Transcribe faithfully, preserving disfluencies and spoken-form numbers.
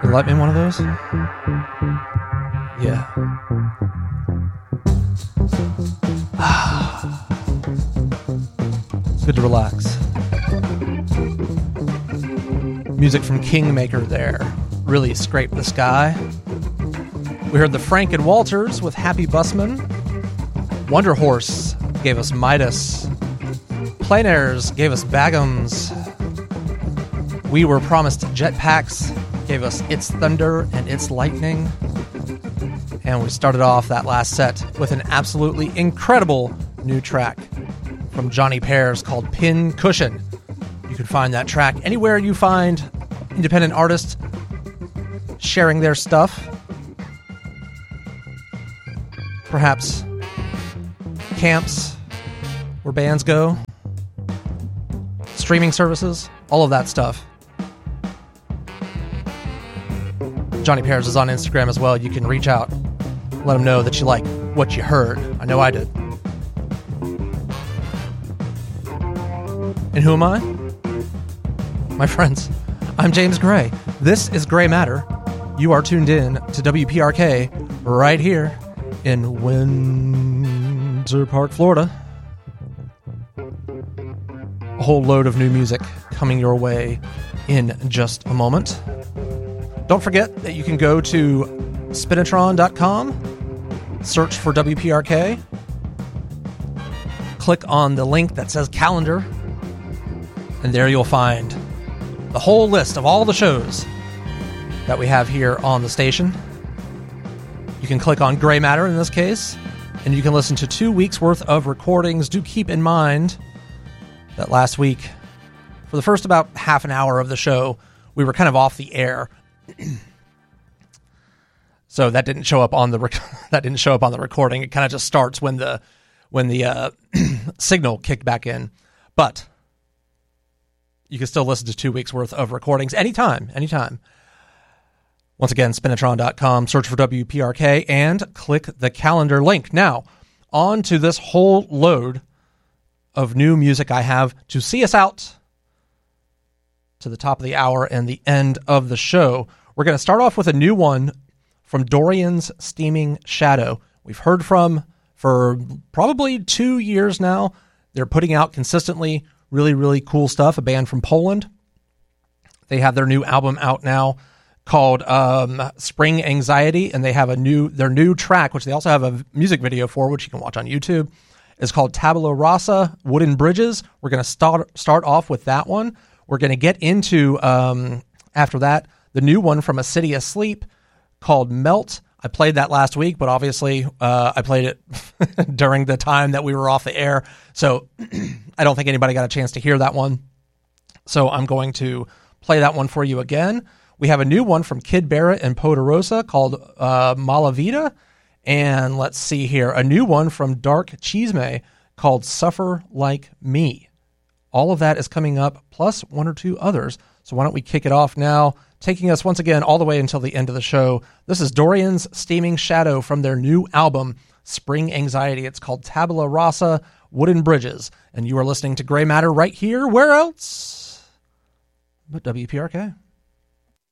You light me one of those? Yeah. It's good to relax. Music from Kingmaker there. Really scraped the sky. We heard the Frank and Walters with Happy Busman. Wonder Horse gave us Midas. Plein Airs gave us Bagums. We Were Promised Jetpacks gave us It's Thunder and It's Lightning. And we started off that last set with an absolutely incredible new track from Johnny Pears called Pin Cushion. You can find that track anywhere you find independent artists sharing their stuff. Perhaps camps where bands go, streaming services, all of that stuff. Johnny Pears is on Instagram as well. You can reach out, let him know that you like what you heard. I know I did. And who am I? My friends, I'm James Gray. This is Gray Matter. You are tuned in to W P R K right here in Winter Park, Florida. A whole load of new music coming your way in just a moment. Don't forget that you can go to spinatron dot com, search for W P R K, click on the link that says calendar, and there you'll find the whole list of all the shows that we have here on the station. You can click on Gray Matter in this case, and you can listen to two weeks worth of recordings. Do keep in mind that last week, for the first about half an hour of the show, we were kind of off the air. So that didn't show up on the rec- that didn't show up on the recording. It kind of just starts when the when the uh, signal kicked back in. But you can still listen to two weeks worth of recordings anytime, anytime. Once again, spinatron dot com, search for W P R K, and click the calendar link. Now, on to this whole load of new music I have to see us out to the top of the hour and the end of the show. We're going to start off with a new one from Dorian's Steaming Shadow. We've heard from for probably two years now. They're putting out consistently really, really cool stuff. A band from Poland. They have their new album out now called um, Spring Anxiety, and they have a new their new track, which they also have a music video for, which you can watch on YouTube. It's called Tabula Rasa, Wooden Bridges. We're going to start start off with that one. We're going to get into, um, after that, the new one from A City Asleep called Melt. I played that last week, but obviously uh, I played it during the time that we were off the air, so I don't think anybody got a chance to hear that one. So I'm going to play that one for you again. We have a new one from Kid Barrett and Poderosa called uh, Malavita. And let's see here, a new one from Dark Chisme called Suffer Like Me. All of that is coming up, plus one or two others. So why don't we kick it off now, taking us once again all the way until the end of the show. This is Dorian's Steaming Shadow from their new album, Spring Anxiety. It's called Tabula Rasa, Wooden Bridges. And you are listening to Gray Matter right here. Where else but W P R K?